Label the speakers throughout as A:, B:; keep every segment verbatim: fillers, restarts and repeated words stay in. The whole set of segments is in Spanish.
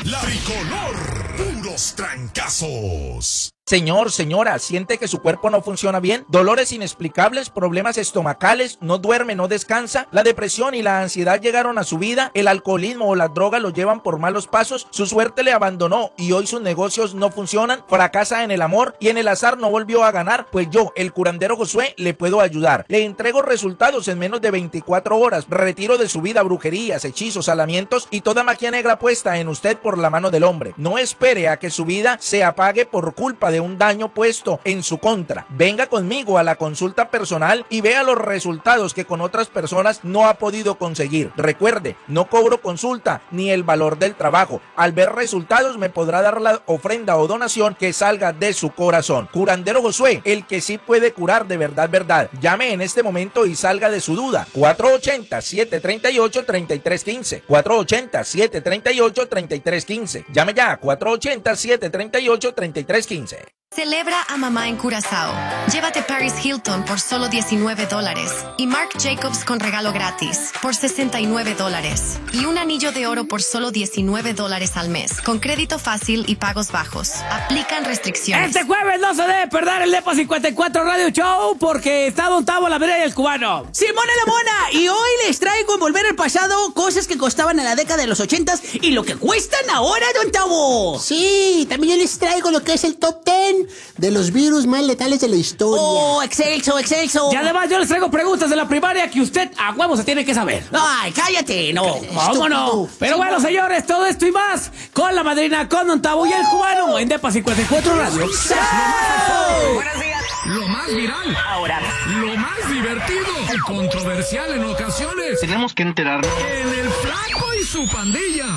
A: La Tricolor, puros trancazos.
B: Señor, señora, ¿siente que su cuerpo no funciona bien? ¿Dolores inexplicables? ¿Problemas estomacales? ¿No duerme, no descansa? ¿La depresión y la ansiedad llegaron a su vida? ¿El alcoholismo o las drogas lo llevan por malos pasos? ¿Su suerte le abandonó y hoy sus negocios no funcionan? ¿Fracasa en el amor y en el azar no volvió a ganar? Pues yo, el curandero Josué, le puedo ayudar. Le entrego resultados en menos de veinticuatro horas. Retiro de su vida brujerías, hechizos, salamientos y toda magia negra puesta en usted por la mano del hombre. No espere a que su vida se apague por culpa de un daño puesto en su contra. Venga conmigo a la consulta personal y vea los resultados que con otras personas no ha podido conseguir. Recuerde, no cobro consulta ni el valor del trabajo. Al ver resultados me podrá dar la ofrenda o donación que salga de su corazón. Curandero Josué, el que sí puede curar de verdad, verdad. Llame en este momento y salga de su duda. cuatro ochenta, siete treinta y ocho, treinta y tres quince. cuatro ochenta, siete treinta y ocho, treinta y tres quince. Llame ya, cuatro ochenta, siete treinta y ocho, treinta y tres quince.
C: Celebra a mamá en Curazao. Llévate Paris Hilton por solo diecinueve dólares y Marc Jacobs con regalo gratis por sesenta y nueve dólares y un anillo de oro por solo diecinueve dólares al mes con crédito fácil y pagos bajos. Aplican restricciones.
D: Este jueves no se debe perder el Depa cincuenta y cuatro Radio Show porque está Don Tavo, la Mireya y el Cubano.
E: Simón la Mona, y hoy les traigo en Volver al Pasado cosas que costaban en la década de los ochentas y lo que cuestan ahora, Don Tavo.
F: Sí, también yo les traigo lo que es el top ten de los virus más letales de la historia.
E: Oh, excelso, excelso.
D: Y además yo les traigo preguntas de la primaria que usted a huevo se tiene que saber.
E: Ay, cállate, no.
D: ¿Cómo no? Pero bueno, señores, todo esto y más con la madrina, con Don Tavo y el Cubano en Depa cincuenta y cuatro Radio.
G: Buenos días. Lo más viral.
H: Ahora.
G: Lo más divertido. Y controversial en ocasiones.
H: Tenemos que enterarnos.
G: En el Flaco y su pandilla.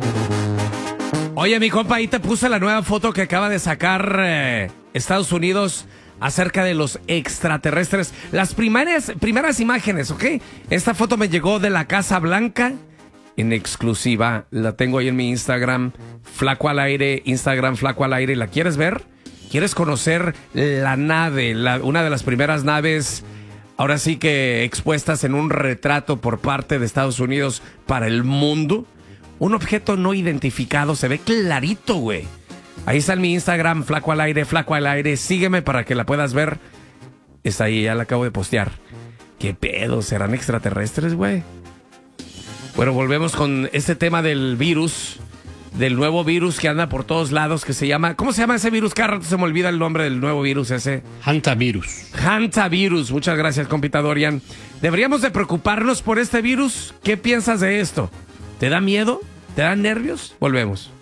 I: Oye, mi compa, ahí te puse la nueva foto que acaba de sacar eh, Estados Unidos acerca de los extraterrestres. Las primeras, primeras imágenes, ¿ok? Esta foto me llegó de la Casa Blanca en exclusiva. La tengo ahí en mi Instagram, Flaco al Aire, Instagram Flaco al Aire. ¿La quieres ver? ¿Quieres conocer la nave? La, una de las primeras naves, ahora sí que expuestas en un retrato por parte de Estados Unidos para el mundo. Un objeto no identificado, se ve clarito, güey. Ahí está en mi Instagram, Flaco al Aire, Flaco al Aire. Sígueme para que la puedas ver. Está ahí, ya la acabo de postear. ¿Qué pedo? ¿Serán extraterrestres, güey? Bueno, volvemos con este tema del virus. Del nuevo virus que anda por todos lados, que se llama... ¿Cómo se llama ese virus? Cada rato se me olvida el nombre del nuevo virus ese.
J: Hantavirus.
I: Hantavirus. Muchas gracias, compita Dorian. ¿Deberíamos de preocuparnos por este virus? ¿Qué piensas de esto? ¿Te da miedo? ¿Te dan nervios? Volvemos.